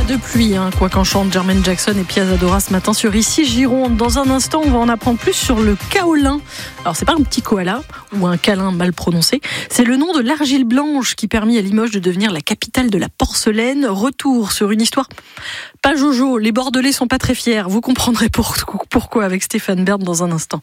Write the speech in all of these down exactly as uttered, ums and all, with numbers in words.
de pluie, hein, quoi qu'en chante Jermaine Jackson et Pia Zadora ce matin sur Ici Gironde. Dans un instant, on va en apprendre plus sur le kaolin. Alors, c'est pas un petit koala ou un câlin mal prononcé. C'est le nom de l'argile blanche qui permit à Limoges de devenir la capitale de la porcelaine. Retour sur une histoire pas jojo. Les Bordelais sont pas très fiers. Vous comprendrez pour, pourquoi avec Stéphane Bern dans un instant.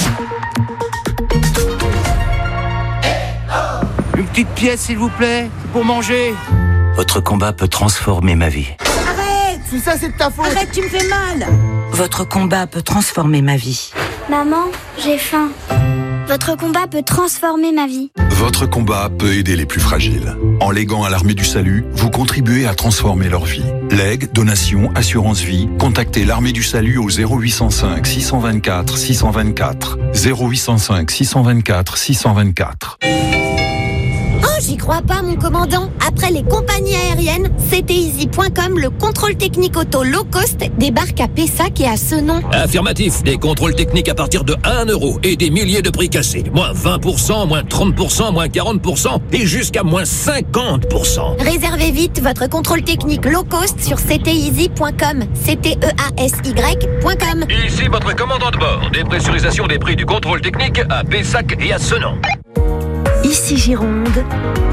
Une petite pièce, s'il vous plaît, pour manger. Votre combat peut transformer ma vie. Arrête! Tout ça, c'est de ta faute. Arrête, tu me fais mal! Votre combat peut transformer ma vie. Maman, j'ai faim. Votre combat peut transformer ma vie. Votre combat peut aider les plus fragiles. En léguant à l'Armée du Salut, vous contribuez à transformer leur vie. Legs, donations, assurance vie, contactez l'Armée du Salut au zéro huit cent cinq six cent vingt-quatre six cent vingt-quatre. zéro huit cent cinq six cent vingt-quatre six cent vingt-quatre. J'y crois pas, mon commandant. Après les compagnies aériennes, C T Easy point com, le contrôle technique auto low cost débarque à Pessac et à Senon. Affirmatif, des contrôles techniques à partir de un euro et des milliers de prix cassés. Moins vingt pour cent, moins trente pour cent, moins quarante pour cent et jusqu'à moins cinquante pour cent. Réservez vite votre contrôle technique low cost sur C T Easy point com. C T E A S Y point com. Ici votre commandant de bord. Dépressurisation des prix du contrôle technique à Pessac et à Senon. Ici Gironde.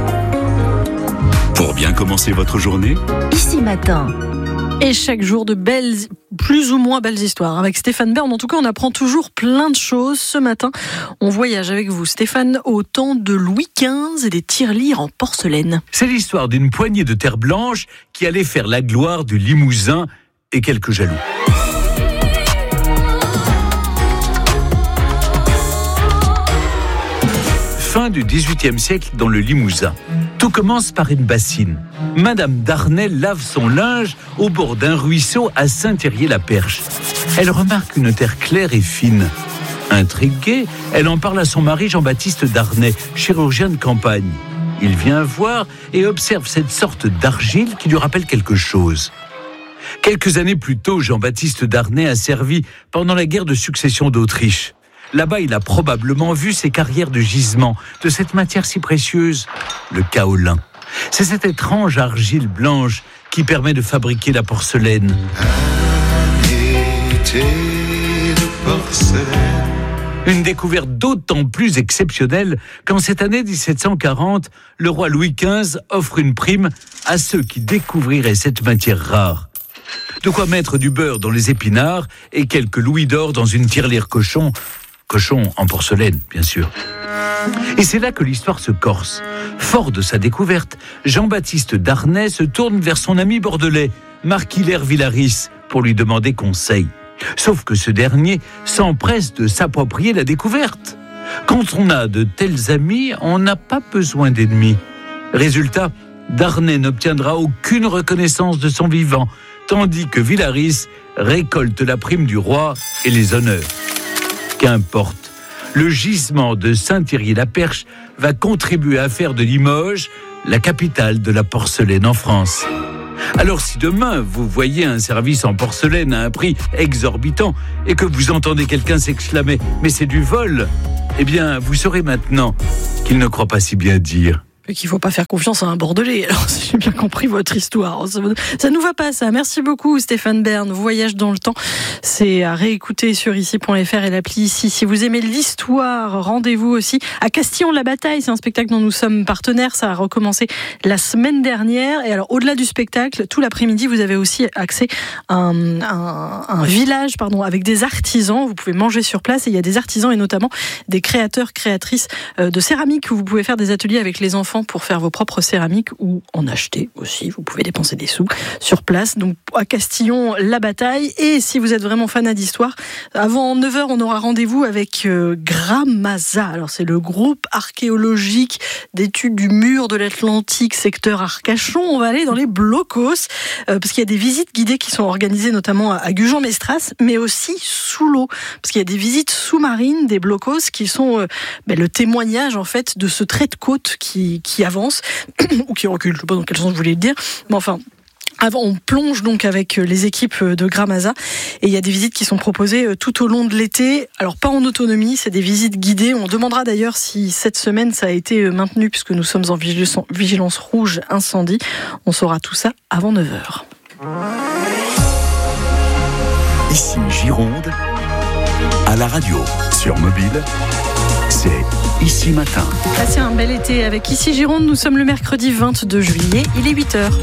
Pour bien commencer votre journée, Ici Matin. Et chaque jour de belles, plus ou moins belles histoires. Avec Stéphane Bern, en tout cas, on apprend toujours plein de choses. Ce matin, on voyage avec vous, Stéphane, au temps de Louis quinze et des tirelires en porcelaine. C'est l'histoire d'une poignée de terre blanche qui allait faire la gloire du Limousin et quelques jaloux. Fin du dix-huitième siècle dans le Limousin. Tout commence par une bassine. Madame Darnay lave son linge au bord d'un ruisseau à Saint-Thierry-la-Perche. Elle remarque une terre claire et fine. Intriguée, elle en parle à son mari Jean-Baptiste Darnay, chirurgien de campagne. Il vient voir et observe cette sorte d'argile qui lui rappelle quelque chose. Quelques années plus tôt, Jean-Baptiste Darnay a servi pendant la guerre de succession d'Autriche. Là-bas, il a probablement vu ces carrières de gisement, de cette matière si précieuse, le kaolin. C'est cette étrange argile blanche qui permet de fabriquer la porcelaine. Une découverte d'autant plus exceptionnelle qu'en cette année dix-sept cent quarante, le roi Louis quinze offre une prime à ceux qui découvriraient cette matière rare. De quoi mettre du beurre dans les épinards et quelques louis d'or dans une tirelire cochon. Cochon en porcelaine, bien sûr. Et c'est là que l'histoire se corse. Fort de sa découverte, Jean-Baptiste Darnay se tourne vers son ami bordelais, Marquis Hilaire Villaris, pour lui demander conseil. Sauf que ce dernier s'empresse de s'approprier la découverte. Quand on a de tels amis, on n'a pas besoin d'ennemis. Résultat, Darnay n'obtiendra aucune reconnaissance de son vivant, tandis que Villaris récolte la prime du roi et les honneurs. Qu'importe, le gisement de Saint-Thierry-la-Perche va contribuer à faire de Limoges la capitale de la porcelaine en France. Alors si demain vous voyez un service en porcelaine à un prix exorbitant et que vous entendez quelqu'un s'exclamer « mais c'est du vol », eh bien vous saurez maintenant qu'il ne croit pas si bien dire. Et qu'il ne faut pas faire confiance à un Bordelais. Alors, si j'ai bien compris votre histoire. Ça ne nous va pas, ça. Merci beaucoup, Stéphane Bern. Voyage dans le temps. C'est à réécouter sur ici point f r et l'appli Ici. Si vous aimez l'histoire, rendez-vous aussi à Castillon-la-Bataille. C'est un spectacle dont nous sommes partenaires. Ça a recommencé la semaine dernière. Et alors, au-delà du spectacle, tout l'après-midi, vous avez aussi accès à un, un, un village, pardon, avec des artisans. Vous pouvez manger sur place. Et il y a des artisans et notamment des créateurs, créatrices de céramique où vous pouvez faire des ateliers avec les enfants pour faire vos propres céramiques ou en acheter aussi. Vous pouvez dépenser des sous sur place. Donc à Castillon, la bataille. Et si vous êtes vraiment fanat d'histoire, avant neuf heures, on aura rendez-vous avec euh, Gramasa. Alors c'est le groupe archéologique d'études du mur de l'Atlantique, secteur Arcachon. On va aller dans les blocos euh, parce qu'il y a des visites guidées qui sont organisées notamment à Gujan-Mestras, mais aussi sous l'eau. Parce qu'il y a des visites sous-marines des blocos qui sont euh, ben, le témoignage en fait de ce trait de côte qui qui avance ou qui recule, je ne sais pas dans quel sens vous voulez le dire, mais enfin Avant, on plonge donc avec les équipes de Gramasa et il y a des visites qui sont proposées tout au long de l'été. Alors pas en autonomie, c'est des visites guidées. On demandera d'ailleurs si cette semaine ça a été maintenu puisque nous sommes en vigilance rouge incendie. On saura tout ça avant neuf heures. Ici Gironde, à la radio, sur mobile, c'est Ici Matin. Passez un bel été avec Ici Gironde. Nous sommes le mercredi vingt-deux juillet, il est huit heures.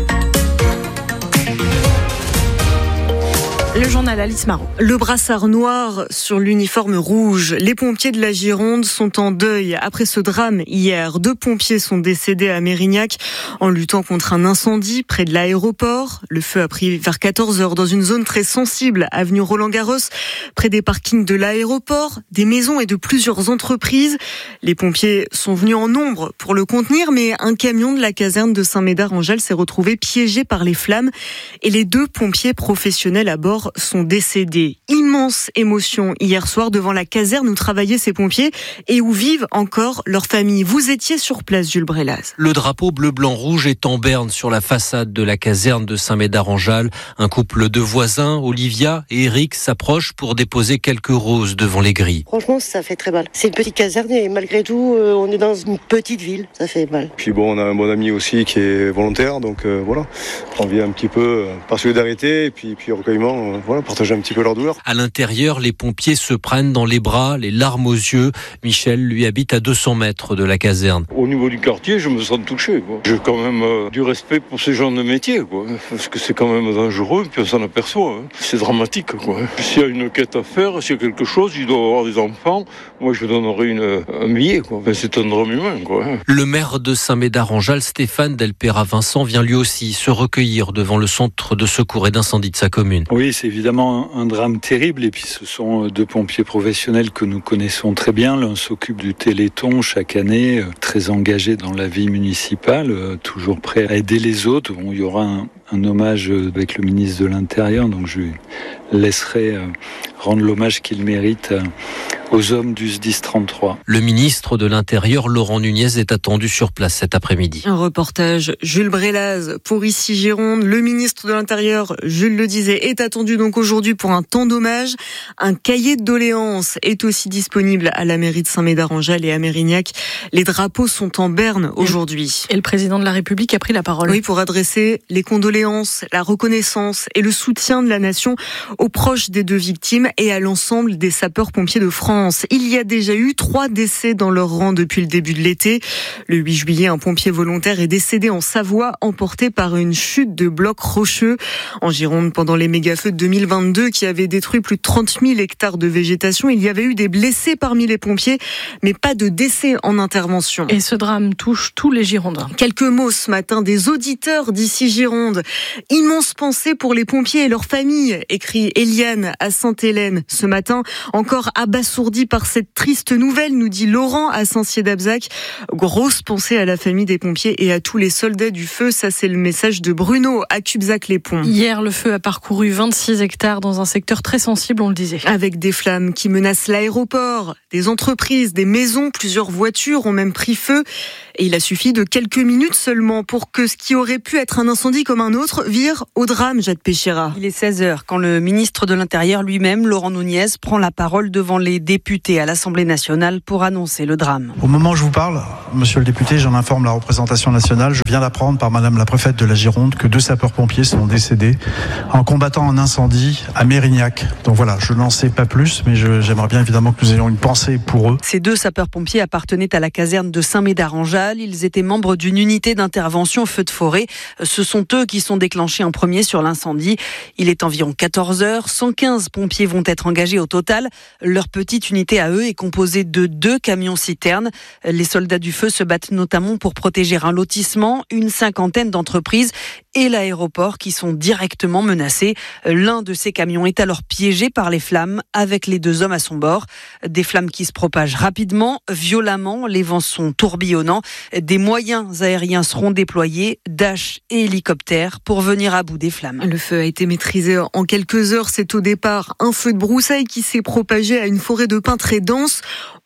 Le journal Alice Marot. Le brassard noir sur l'uniforme rouge. Les pompiers de la Gironde sont en deuil après ce drame hier. Deux pompiers sont décédés à Mérignac en luttant contre un incendie près de l'aéroport. Le feu a pris vers quatorze heures dans une zone très sensible, avenue Roland-Garros, près des parkings de l'aéroport, des maisons et de plusieurs entreprises. Les pompiers sont venus en nombre pour le contenir, mais un camion de la caserne de Saint-Médard-en-Jalles s'est retrouvé piégé par les flammes et les deux pompiers professionnels à bord sont décédés. Immense émotion hier soir devant la caserne où travaillaient ces pompiers et où vivent encore leurs familles. Vous étiez sur place, Jules Brélaz. Le drapeau bleu-blanc-rouge est en berne sur la façade de la caserne de Saint-Médard-en-Jalles. Un couple de voisins, Olivia et Eric, s'approchent pour déposer quelques roses devant les grilles. Franchement, ça fait très mal. C'est une petite caserne et malgré tout, euh, on est dans une petite ville. Ça fait mal. Puis bon, on a un bon ami aussi qui est volontaire, donc euh, voilà. On vient un petit peu euh, par solidarité et puis, puis recueillement. Euh, Voilà, partager un petit peu leur douleur. À l'intérieur, les pompiers se prennent dans les bras, les larmes aux yeux. Michel, lui, habite à deux cents mètres de la caserne. Au niveau du quartier, je me sens touché, quoi. J'ai quand même euh, du respect pour ces gens de métier, quoi. Parce que c'est quand même dangereux, puis on s'en aperçoit. Hein. C'est dramatique, quoi. S'il y a une quête à faire, s'il y a quelque chose, il doit y avoir des enfants. Moi, je donnerais une, un billet, quoi. Ben, c'est un drame humain, quoi. Le maire de Saint-Médard-en-Jalles, Stéphane Delpera-Vincent, vient lui aussi se recueillir devant le centre de secours et d'incendie de sa commune. Oui, c'est évidemment un drame terrible et puis ce sont deux pompiers professionnels que nous connaissons très bien. L'un s'occupe du Téléthon chaque année, très engagé dans la vie municipale, toujours prêt à aider les autres. Bon, il y aura un, un hommage avec le ministre de l'Intérieur, donc je lui laisserai rendre l'hommage qu'il mérite aux hommes du S D I S trente-trois. Le ministre de l'Intérieur, Laurent Nunez, est attendu sur place cet après-midi. Un reportage Jules Brélaz pour Ici Gironde. Le ministre de l'Intérieur, Jules le disait, est attendu donc aujourd'hui pour un temps d'hommage. Un cahier de doléances est aussi disponible à la mairie de Saint-Médard-en-Jalles et à Mérignac. Les drapeaux sont en berne aujourd'hui. Et le président de la République a pris la parole. Oui, pour adresser les condoléances, la reconnaissance et le soutien de la nation aux proches des deux victimes et à l'ensemble des sapeurs-pompiers de France. Il y a déjà eu trois décès dans leur rang depuis le début de l'été. Le huit juillet, un pompier volontaire est décédé en Savoie, emporté par une chute de blocs rocheux. En Gironde, pendant les méga-feux de deux mille vingt-deux qui avaient détruit plus de trente mille hectares de végétation, il y avait eu des blessés parmi les pompiers, mais pas de décès en intervention. Et ce drame touche tous les Girondins. Quelques mots ce matin des auditeurs d'Ici Gironde. Immense pensée pour les pompiers et leurs familles, écrit Eliane à Sainte-Hélène ce matin, encore abasourdi par cette triste nouvelle, nous dit Laurent à Saint-Cyr-d'Abzac. Grosse pensée à la famille des pompiers et à tous les soldats du feu. Ça, c'est le message de Bruno à Cubzac-les-Ponts. Hier, le feu a parcouru vingt-six hectares dans un secteur très sensible, on le disait. Avec des flammes qui menacent l'aéroport, des entreprises, des maisons, plusieurs voitures ont même pris feu. Et il a suffi de quelques minutes seulement pour que ce qui aurait pu être un incendie comme un autre vire au drame, Jade Péchera. Il est seize heures quand le ministre de l'Intérieur lui-même, Laurent Nunez, prend la parole devant les députés à l'Assemblée nationale pour annoncer le drame. Au moment où je vous parle, monsieur le député, j'en informe la représentation nationale. Je viens d'apprendre par madame la préfète de la Gironde que deux sapeurs-pompiers sont décédés en combattant un incendie à Mérignac. Donc voilà, je n'en sais pas plus, mais je, j'aimerais bien évidemment que nous ayons une pensée pour eux. Ces deux sapeurs-pompiers appartenaient à la caserne de Saint-Médard-en-Jalles. Ils étaient membres d'une unité d'intervention feu de forêt. Ce sont eux qui sont déclenchés en premier sur l'incendie. Il est environ quatorze heures. cent quinze pompiers vont être engagés au total. Leur petite unité à eux est composée de deux camions-citernes. Les soldats du feu se battent notamment pour protéger un lotissement, une cinquantaine d'entreprises et l'aéroport qui sont directement menacés. L'un de ces camions est alors piégé par les flammes avec les deux hommes à son bord. Des flammes qui se propagent rapidement, violemment. Les vents sont tourbillonnants. Des moyens aériens seront déployés, Dash et hélicoptères, pour venir à bout des flammes. Le feu a été maîtrisé en quelques heures. C'est au départ un feu de broussailles qui s'est propagé à une forêt de pins très dense.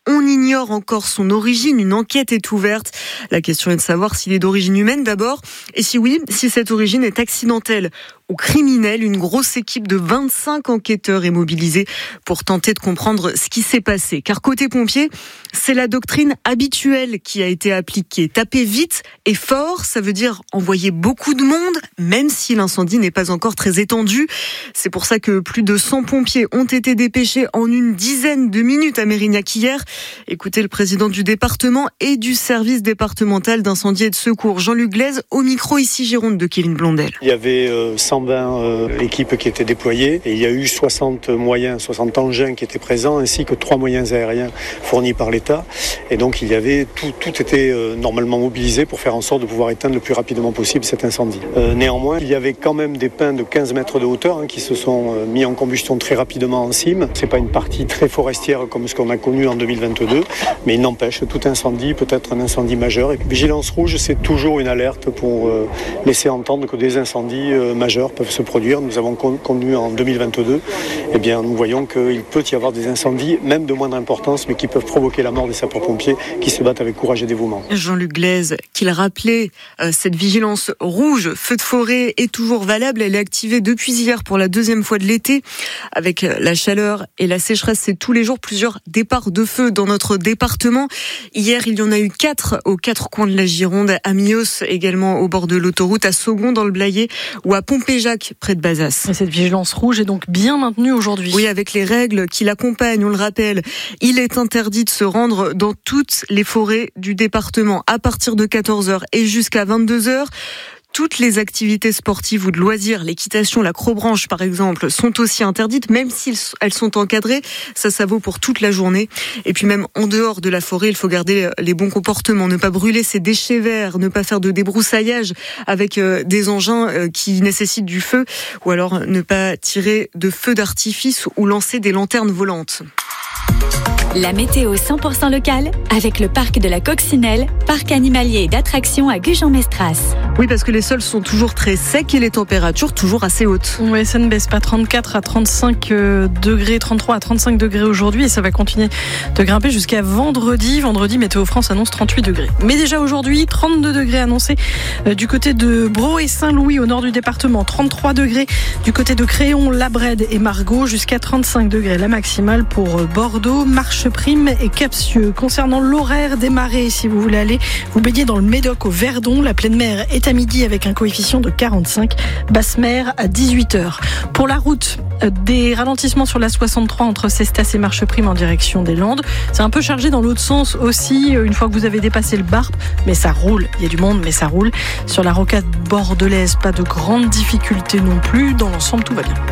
On ignore encore son origine. Une enquête est ouverte. La question est de savoir s'il est d'origine humaine d'abord. Et si oui, si cette origine est accidentelle ou criminelle. Une grosse équipe de vingt-cinq enquêteurs est mobilisée pour tenter de comprendre ce qui s'est passé. Car côté pompiers, c'est la doctrine habituelle qui a été appliquée. Taper vite et fort, ça veut dire envoyer beaucoup de monde, même si l'incendie n'est pas encore très étendu. C'est pour ça que plus de cent pompiers ont été dépêchés en une dizaine de minutes à Mérignac hier. Écoutez le président du département et du service départemental d'incendie et de secours, Jean-Luc Glaise, au micro ici Gironde de Kevin Blondel. Il y avait euh, cent vingt euh, équipes qui étaient déployées et il y a eu soixante moyens, soixante engins qui étaient présents ainsi que trois moyens aériens fournis par l'État. Et donc il y avait tout, tout était euh, normalement mobilisé pour faire en sorte de pouvoir éteindre le plus rapidement possible cet incendie. Euh, néanmoins, il y avait quand même des pins de quinze mètres de hauteur hein, qui se sont euh, mis en combustion très rapidement en cime. C'est pas une partie très forestière comme ce qu'on a connu en deux mille vingt-deux, mais il n'empêche, tout incendie peut être un incendie majeur. Et Vigilance Rouge, c'est toujours une alerte pour euh, laisser entendre que des incendies euh, majeurs peuvent se produire. Nous avons connu en deux mille vingt-deux, eh bien, nous voyons qu'il peut y avoir des incendies, même de moindre importance, mais qui peuvent provoquer la mort des sapeurs-pompiers qui se battent avec courage et dévouement. Jean-Luc Glaise, qu'il rappelait, euh, cette vigilance rouge, feu de forêt, est toujours valable. Elle est activée depuis hier pour la deuxième fois de l'été. Avec la chaleur et la sécheresse, c'est tous les jours plusieurs départs de feu dans notre département. Hier, il y en a eu quatre aux quatre coins de la Gironde, à Mios, également au bord de l'autoroute, à Saugon dans le Blayais ou à Pompéjac près de Bazas. Et cette vigilance rouge est donc bien maintenue aujourd'hui. Oui, avec les règles qui l'accompagnent, on le rappelle. Il est interdit de se rendre dans toutes les forêts du département à partir de quatorze heures et jusqu'à vingt-deux heures. Toutes les activités sportives ou de loisirs, l'équitation, l'acrobranche par exemple, sont aussi interdites, même si elles sont encadrées. Ça, ça vaut pour toute la journée. Et puis même en dehors de la forêt, il faut garder les bons comportements, ne pas brûler ses déchets verts, ne pas faire de débroussaillage avec des engins qui nécessitent du feu, ou alors ne pas tirer de feux d'artifice ou lancer des lanternes volantes. La météo cent pour cent locale avec le parc de la Coccinelle, parc animalier et d'attractions à Gujan-Mestras. Oui, parce que les sols sont toujours très secs et les températures toujours assez hautes. Oui, ça ne baisse pas. trente-quatre à trente-cinq degrés, trente-trois à trente-cinq degrés aujourd'hui et ça va continuer de grimper jusqu'à vendredi. Vendredi, Météo France annonce trente-huit degrés. Mais déjà aujourd'hui, trente-deux degrés annoncés du côté de Bro et Saint-Louis au nord du département. trente-trois degrés du côté de Créon, La Brède et Margaux, jusqu'à trente-cinq degrés la maximale pour Bordeaux, Marcheprime et Capsieux. Concernant l'horaire des marées, si vous voulez aller vous baigner dans le Médoc au Verdon, la pleine mer est à midi avec un coefficient de quarante-cinq, basse mer à dix-huit heures. Pour la route, des ralentissements sur la soixante-trois entre Cestas et Marcheprime en direction des Landes. C'est un peu chargé dans l'autre sens aussi, une fois que vous avez dépassé le Barp, mais ça roule. Il y a du monde, mais ça roule. Sur la rocade bordelaise, pas de grandes difficultés non plus. Dans l'ensemble, tout va bien.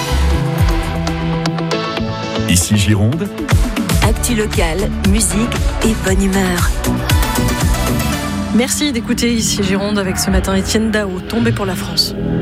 Ici Gironde. Actu locale, musique et bonne humeur. Merci d'écouter ici Gironde avec ce matin Étienne Dao, Tombé pour la France.